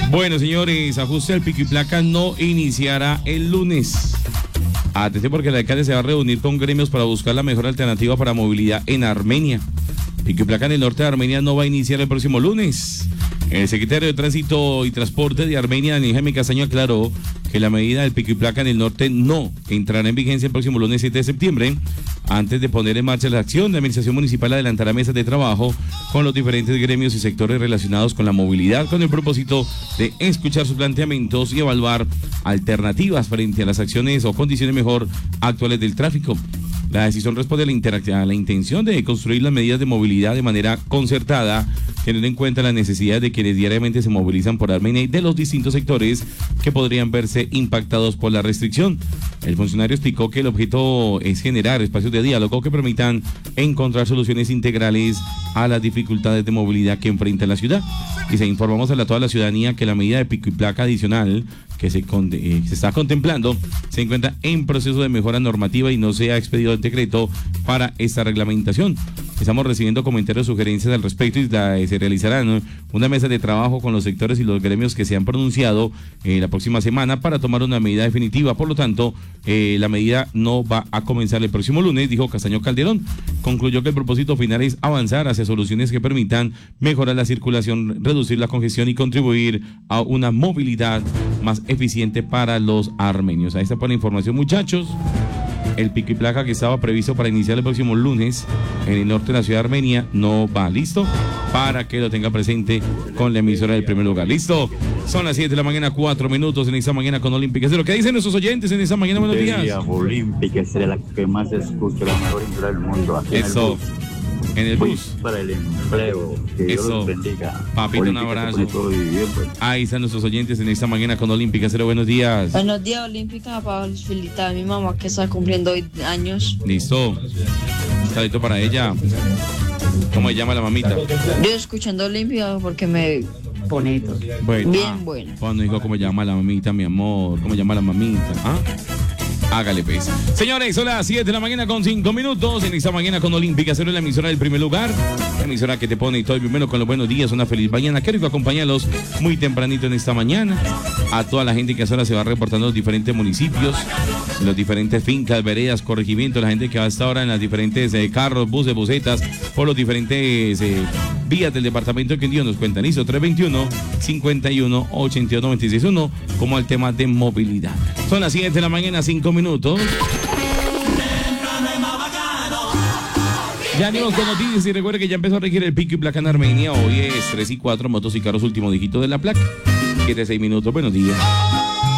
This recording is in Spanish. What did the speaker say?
Bueno, señores, ajuste al pico y placa no iniciará el lunes. Atención porque el alcalde se va a reunir con gremios para buscar la mejor alternativa para movilidad en Armenia. Pico y placa en el norte de Armenia no va a iniciar el próximo lunes. El secretario de Tránsito y Transporte de Armenia, Daniel Jaime Castaño, aclaró que la medida del pico y placa en el norte no entrará en vigencia el próximo lunes 7 de septiembre. Antes de poner en marcha la acción, la Administración Municipal adelantará mesas de trabajo con los diferentes gremios y sectores relacionados con la movilidad, con el propósito de escuchar sus planteamientos y evaluar alternativas frente a las acciones o condiciones mejor actuales del tráfico. La decisión responde a la intención de construir las medidas de movilidad de manera concertada, teniendo en cuenta las necesidades de quienes diariamente se movilizan por Armenia y de los distintos sectores que podrían verse impactados por la restricción. El funcionario explicó que el objeto es generar espacios de diálogo que permitan encontrar soluciones integrales a las dificultades de movilidad que enfrenta la ciudad. Y se informamos a toda la ciudadanía que la medida de pico y placa adicional que se está contemplando se encuentra en proceso de mejora normativa y no se ha expedido el decreto para esta reglamentación. Estamos recibiendo comentarios, sugerencias al respecto y se realizarán una mesa de trabajo con los sectores y los gremios que se han pronunciado la próxima semana para tomar una medida definitiva. Por lo tanto, la medida no va a comenzar el próximo lunes, dijo Castaño Calderón. Concluyó que el propósito final es avanzar hacia soluciones que permitan mejorar la circulación, reducir la congestión y contribuir a una movilidad más eficiente para los armenios. Ahí está por la información, muchachos. El pico y placa que estaba previsto para iniciar el próximo lunes en el norte de la ciudad de Armenia no va, listo, para que lo tenga presente con la emisora del primer lugar. Listo, son las 7 de la mañana, 4 minutos en esta mañana con Olímpica. ¿Lo que dicen nuestros oyentes en esta mañana? Buenos días. Olímpica es la que más escucha, la mejor emisora del mundo. Aquí eso. En el bus. Para el empleo. Que Dios los bendiga. Papito, Olímpica, un abrazo. Bien, pues. Ahí están nuestros oyentes en esta mañana con Olímpica. Buenos días. Buenos días, Olímpica. Para felicitar a mi mamá que está cumpliendo hoy años. Listo. Un saludito para ella. ¿Cómo se llama la mamita? Yo escuchando Olímpica porque me... Bonito. Bueno, bien bueno. Cuando dijo cómo llama la mamita, mi amor. ¿Cómo llama la mamita? ¿Ah? Hágale, pues. Señores, son las 7 de la mañana con 5 minutos. En esta mañana con Olímpica, la emisora del primer lugar. La emisora que te pone todo el primero con los buenos días. Una feliz mañana. Quiero acompañarlos muy tempranito en esta mañana. A toda la gente que ahora se va reportando en los diferentes municipios, en las diferentes fincas, veredas, corregimientos. La gente que va hasta ahora en las diferentes carros, buses, busetas, por los diferentes vías del departamento de Quindío. Nos cuentan, hizo 321-51-82-96-1, como el tema de movilidad. Son las 7 de la mañana, 5 minutos. Ya venimos con noticias y recuerde que ya empezó a regir el pico y placa en Armenia. Hoy es 3 y 4, motos y carros, último dígito de la placa. 7, 6 minutos, buenos días.